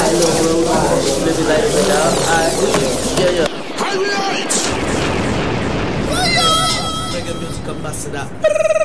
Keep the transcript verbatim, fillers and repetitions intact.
Living life without I. Yeah, yeah. Highlight! Reggae music ambassador.